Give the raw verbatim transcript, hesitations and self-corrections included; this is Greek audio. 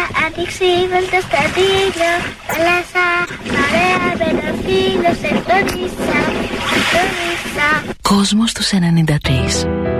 Ανοιξίβελτα στα δίλια, θάλασσα, παρέα με ένα φίλο, σε γνωρίσα, γνωρίσα. Κόσμος τους ενενήντα τρία.